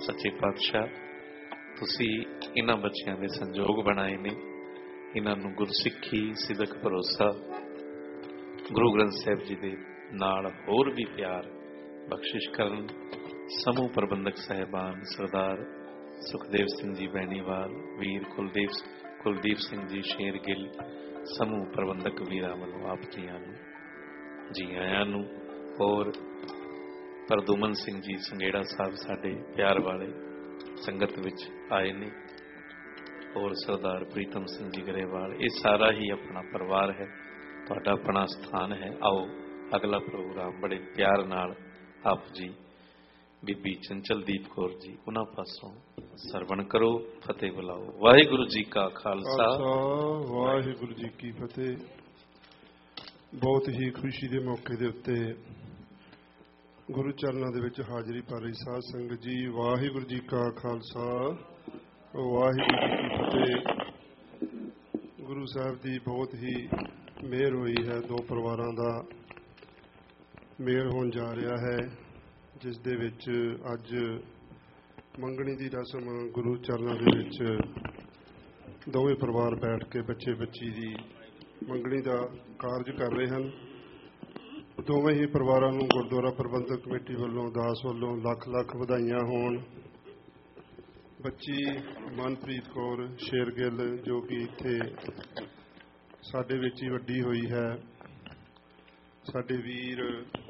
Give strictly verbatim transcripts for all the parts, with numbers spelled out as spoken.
सच्चे पातशाह तुसी इन्हां बच्चियां दे संजोग बनाए ने, इन्हां नूं गुरसिੱਖੀ सिदक भरोसा गुरु ग्रंथ साहिब जी दे नाल होर भी प्यार बख्शिश करन। समूह प्रबंधक साहिबान सरदार सुखदेव सिंह जी बैनीवाल, वीर कुलदीप कुलदीप सिंह जी शेरगिल, समूह प्रबंधक वीरां वल्लों आप जियां नूं जी आयां नूं। और परदुमन सिंह जी संगेड़ा साहब साडे प्यार वाले संगत विच आए ने, और सरदार प्रीतम सिंह जी गरेवाल, ये सारा ही अपना परिवार है, तुहाडा अपना स्थान है। आओ अगला प्रोग्राम बड़े प्यार नाल आप जी बीबी चंचलदीप कौर जी उन्हां पासों सरवण करो। फतेह बुलाओ। वाहिगुरु जी का खालसा, वाहिगुरु जी की फतेह। बहुत ही खुशी के मौके के उत्ते गुरु चरणों दे विच हाजरी पा रही साध संगत जी, वाहिगुरु जी का खालसा, वाहिगुरु जी की फतेह। गुरु साहब की बहुत ही मेहर हुई है, दो परिवारों का मेल होन जा रहा है, जिस दे विच अज मंगनी की रस्म गुरु चरणों दे विच दोवें परिवार बैठ के बच्चे बच्ची की मंगनी का कारज कर रहे हैं। दोवें ही परिवारों को गुरुद्वारा प्रबंधक कमेटी वालों दास वालों लख लख वधाइयां होण। बच्ची मनप्रीत कौर शेरगिल जो कि इत्थे साडे विच ही वड्डी हुई है, साडे वीर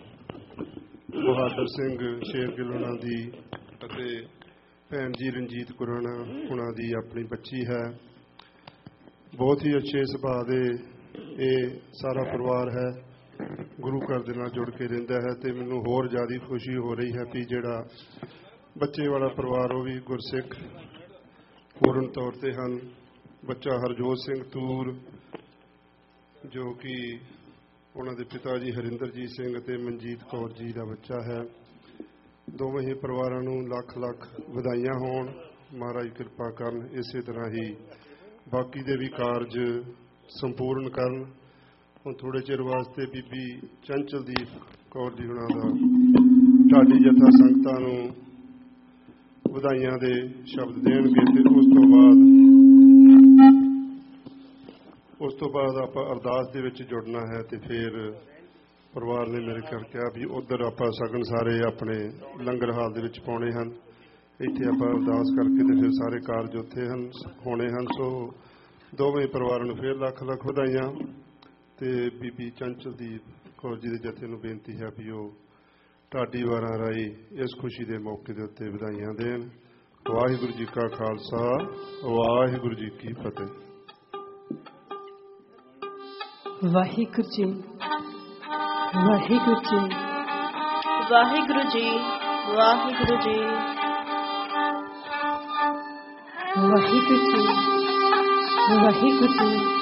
बहादुर सिंह शेरगिल उन्हां दी अते भैन जी रंजीत कौर उन्हां दी अपनी बच्ची है। बहुत ही अच्छे सुभाव दे ये सारा परिवार है, गुरु घर दे नाल जुड़ के रहिंदा है। तो मैनूं होर ज़्यादा खुशी हो रही है कि जिहड़ा बच्चे वाला परिवार वो भी गुरसिख पूर्ण तौर पर हैं। बच्चा हरजोत सिंह तूर जो कि उन्हां दे पिता जी हरिंदर जीत सिंह ते मनजीत कौर जी का बच्चा है। दोवें ही परिवारों नूं लख लख वधाइयां होण, महाराज कृपा करन, इस तरह ही बाकी दे भी कारज संपूर्ण करन। हुण थोड़े चिर वास्ते बीबी चंचलदीप कौर जी हुणां दा ढाडी जत्था संगतां नूं वधाइयां दे शब्द देणगे ते उस तो बाद उस तो बाद आपां अरदास दे विच जुड़ना है। ते फिर परिवार ने मेरे घर कहा भी उधर आपां सगन सारे अपने लंगर हाल दे विच पाउणे हन, इत्थे आपां अरदास करके ते फिर सारे कारज उत्थे हन होणे हन। सो दोवें परिवारां नूं फिर लख लख वधाइयां। ते बीबी चंचलदीप कौर जी के जथे नूं बेनती है भी वो ढाडी वारां राही इस खुशी के मौके के उत्ते वधाइयां देण। वाहिगुरु जी का खालसा, वाहिगुरु जी की फतेह। वाहिगुरु जी, वाहिगुरु जी, वाहिगुरु जी, वाहिगुरु जी, वाहिगुरु जी, वाहिगुरु जी।